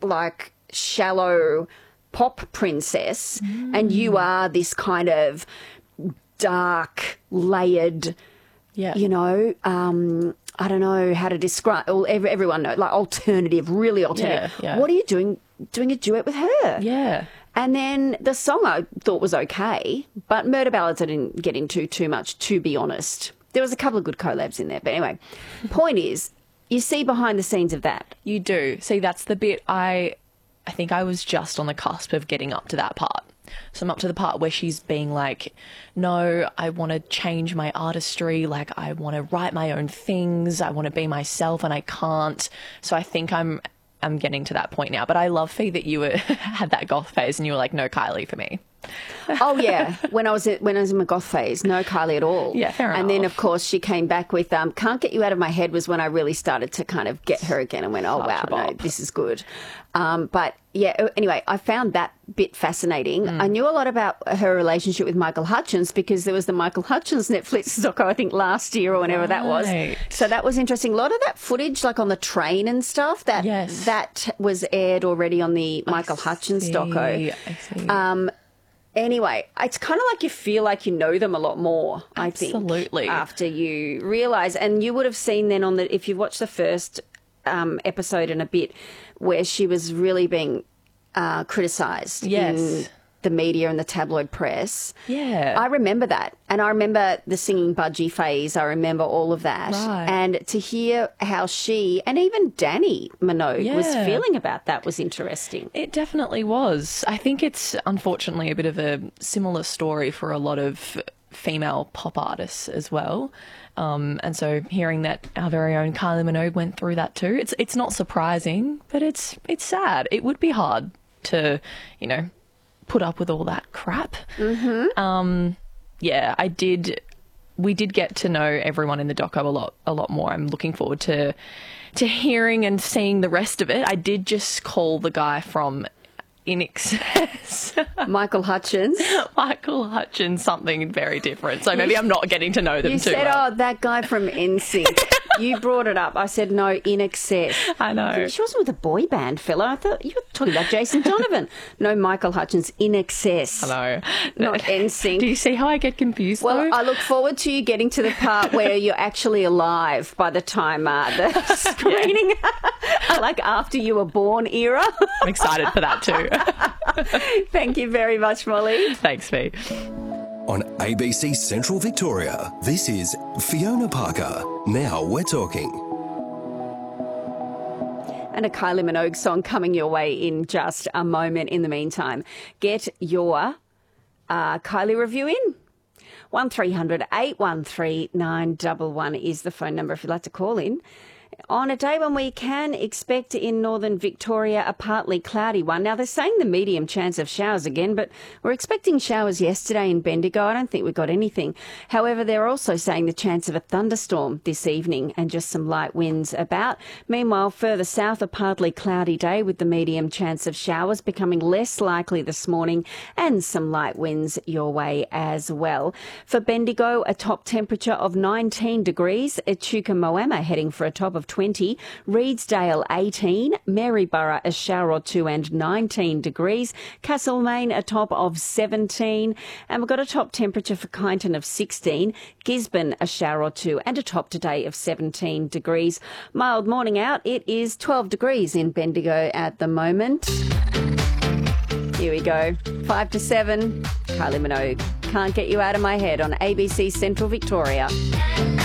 like shallow pop princess, and you are this kind of dark, layered, you know, I don't know how to describe. Everyone knows, like alternative, really alternative. Yeah. What are you doing a duet with her? Yeah. And then the song I thought was okay, but Murder Ballads I didn't get into too much, to be honest. There was a couple of good collabs in there. But anyway, point is, you see behind the scenes of that. You do. See, that's the bit I think I was just on the cusp of getting up to that part. So I'm up to the part where she's being like, no, I want to change my artistry. Like, I want to write my own things. I want to be myself and I can't. So I think I'm getting to that point now. But I love, Fee, that you had that goth phase and you were like, no Kylie for me. Oh yeah, when I was in my goth phase, no Kylie at all. Yeah, fair enough. And then of course she came back with "Can't Get You Out of My Head" was when I really started to kind of get her again and went, oh wow, no, this is good. But yeah, anyway, I found that bit fascinating. I knew a lot about her relationship with Michael Hutchence because there was the Michael Hutchence Netflix doco, I think last year or whenever that was. So that was interesting. A lot of that footage, like on the train and stuff, that was aired already on the Michael Hutchence doco. I see. Anyway, it's kind of like you feel like you know them a lot more, I think. Absolutely. After you realise. And you would have seen then if you watched the first episode and a bit where she was really being criticised in the media and the tabloid press. Yeah. I remember that. And I remember the singing budgie phase. I remember all of that. Right. And to hear how she and even Danny Minogue was feeling about that was interesting. It definitely was. I think it's unfortunately a bit of a similar story for a lot of female pop artists as well. And so hearing that our very own Kylie Minogue went through that too, it's not surprising, but it's sad. It would be hard to, you know, put up with all that crap. Yeah, we did get to know everyone in the doco a lot more. I'm looking forward to hearing and seeing the rest of it. I did just call the guy from In Excess. Michael Hutchence. Michael Hutchence, something very different. So maybe I'm not getting to know them You too said, well. oh, that guy from NSYNC. You brought it up. I said, no, In Excess. I know. She wasn't with a boy band fella. I thought you were talking about Jason Donovan. No, Michael Hutchence, In Excess. I know. Not NSYNC. Do you see how I get confused Well, though? I look forward to you getting to the part where you're actually alive by the time the screening, like after you were born era. I'm excited for that too. Thank you very much, Molly. Thanks, Fee. On ABC Central Victoria, this is Fiona Parker. Now we're talking. And a Kylie Minogue song coming your way in just a moment. In the meantime, get your Kylie review in. 1300 813 911 is the phone number if you'd like to call in. On a day when we can expect in northern Victoria a partly cloudy one. Now, they're saying the medium chance of showers again, but we're expecting showers yesterday in Bendigo. I don't think we got anything. However, they're also saying the chance of a thunderstorm this evening and just some light winds about. Meanwhile, further south, a partly cloudy day with the medium chance of showers becoming less likely this morning and some light winds your way as well. For Bendigo, a top temperature of 19 degrees. Echuca Moama heading for a top of 20, Reedsdale 18, Maryborough a shower or two and 19 degrees, Castlemaine a top of 17, and we've got a top temperature for Kyneton of 16, Gisborne a shower or two and a top today of 17 degrees. Mild morning out, it is 12 degrees in Bendigo at the moment. Here we go, 5 to 7, Kylie Minogue, Can't Get You Out of My Head on ABC Central Victoria.